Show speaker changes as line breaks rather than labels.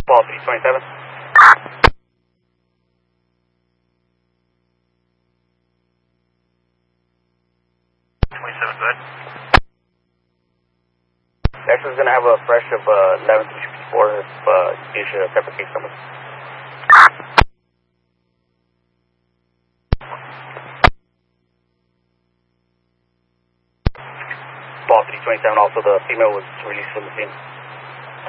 Ball 327. 27, good. Next is going to have a fresh of 11-4 if you should a separate case number. Ball 327, also the female was released from the scene.